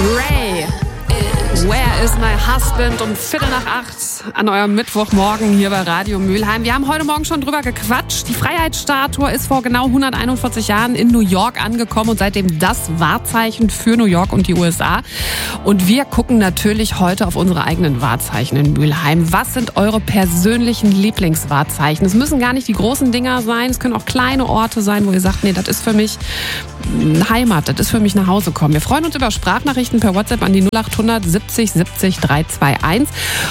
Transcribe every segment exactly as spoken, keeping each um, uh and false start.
Ray, Where is my husband? Um Viertel nach acht an eurem Mittwochmorgen hier bei Radio Mülheim. Wir haben heute Morgen schon drüber gequatscht. Die Freiheitsstatue ist vor genau hunderteinundvierzig Jahren in New York angekommen und seitdem das Wahrzeichen für New York und die U S A. Und wir gucken natürlich heute auf unsere eigenen Wahrzeichen in Mülheim. Was sind eure persönlichen Lieblingswahrzeichen? Es müssen gar nicht die großen Dinger sein. Es können auch kleine Orte sein, wo ihr sagt, nee, das ist für mich Heimat, das ist für mich nach Hause kommen. Wir freuen uns über Sprachnachrichten per WhatsApp an die null acht hundert siebzig siebzig drei zwei eins.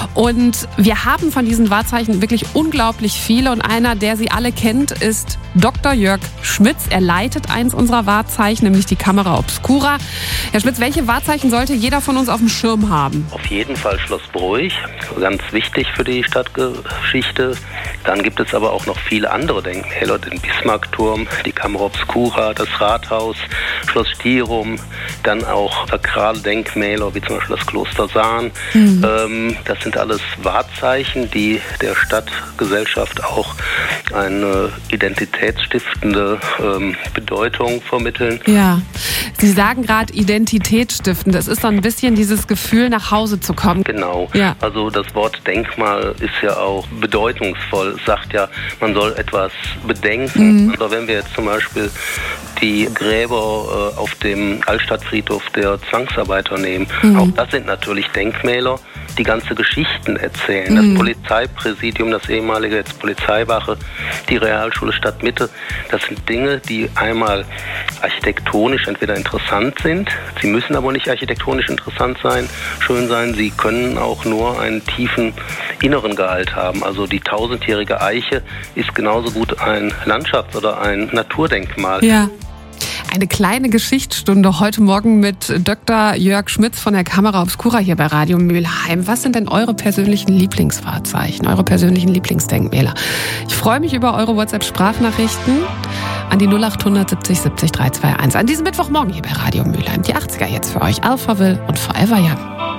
Und wir haben von diesen Wahrzeichen wirklich unglaublich viele. Und einer, der sie alle kennt, ist Doktor Jörg Schmitz. Er leitet eins unserer Wahrzeichen, nämlich die Camera Obscura. Herr Schmitz, welche Wahrzeichen sollte jeder von uns auf dem Schirm haben? Auf jeden Fall Schloss Broich, ganz wichtig für die Stadtgeschichte. Dann gibt es aber auch noch viele andere Denkmäler, den Bismarckturm, die Camera Obscura, das Rathaus, Schloss Stirum, dann auch sakrale Denkmäler, wie zum Beispiel das Kloster Sahn. Mhm. Ähm, das sind alles Wahrzeichen, die der Stadtgesellschaft auch eine identitätsstiftende ähm, Bedeutung vermitteln. Ja, Sie sagen gerade identitätsstiftend. Das ist so ein bisschen dieses Gefühl, nach Hause zu kommen. Genau. Ja. Also das Wort Denkmal ist ja auch bedeutungsvoll. Es sagt ja, man soll etwas bedenken. Mhm. Also wenn wir jetzt zum Beispiel die Gräber äh, auf dem Altstadtfriedhof der Zwangsarbeiter nehmen, mhm. auch das sind natürlich Denkmäler, die ganze Geschichten erzählen. Das mhm. Polizeipräsidium, das ehemalige jetzt Polizeiwache, die Realschule Stadtmitte, das sind Dinge, die einmal architektonisch entweder interessant sind, sie müssen aber nicht architektonisch interessant sein, schön sein, sie können auch nur einen tiefen inneren Gehalt haben. Also die tausendjährige Eiche ist genauso gut ein Landschafts- oder ein Naturdenkmal. Ja. Eine kleine Geschichtsstunde heute Morgen mit Doktor Jörg Schmitz von der Camera Obscura hier bei Radio Mülheim. Was sind denn eure persönlichen Lieblingswahrzeichen, eure persönlichen Lieblingsdenkmäler? Ich freue mich über eure WhatsApp-Sprachnachrichten an die null acht hundert siebzig siebzig drei zwei eins. An diesem Mittwochmorgen hier bei Radio Mülheim. Die achtziger jetzt für euch. Alphaville und Forever Young.